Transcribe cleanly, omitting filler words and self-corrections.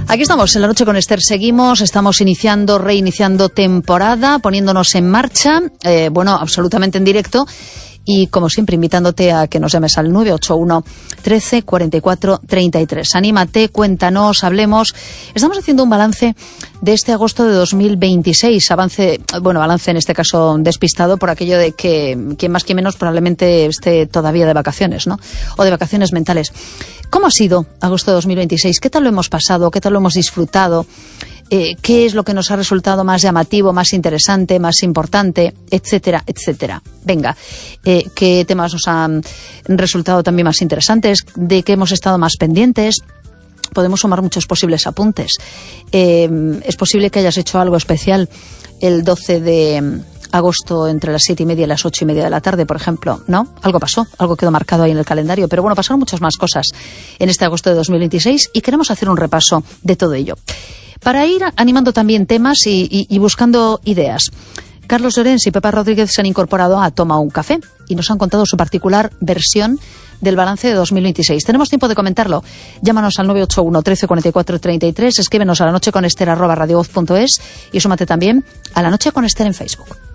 Aquí estamos, en La Noche con Esther seguimos, estamos reiniciando temporada, poniéndonos en marcha, absolutamente en directo. Y como siempre, invitándote a que nos llames al 981 13 44 33. Anímate, cuéntanos, hablemos. Estamos haciendo un balance de este agosto de 2026. Balance en este caso despistado por aquello de que quien más que menos probablemente esté todavía de vacaciones, ¿no? O de vacaciones mentales. ¿Cómo ha sido agosto de 2026? ¿Qué tal lo hemos pasado? ¿Qué tal lo hemos disfrutado? ¿Qué es lo que nos ha resultado más llamativo, más interesante, más importante, etcétera, etcétera? Venga, ¿qué temas nos han resultado también más interesantes? ¿De qué hemos estado más pendientes? Podemos sumar muchos posibles apuntes. Es posible que hayas hecho algo especial el 12 de agosto entre las 7:30 y las 8:30 de la tarde, por ejemplo, ¿no? Algo pasó, algo quedó marcado ahí en el calendario, pero bueno, pasaron muchas más cosas en este agosto de 2026 y queremos hacer un repaso de todo ello. Para ir animando también temas y buscando ideas. Carlos Llorens y Pepa Rodríguez se han incorporado a Toma un Café y nos han contado su particular versión del balance de 2026. Tenemos tiempo de comentarlo. Llámanos al 981 13 44 33, escríbenos a lanocheconester@radiovoz.es y súmate también a La Noche con Esther en Facebook.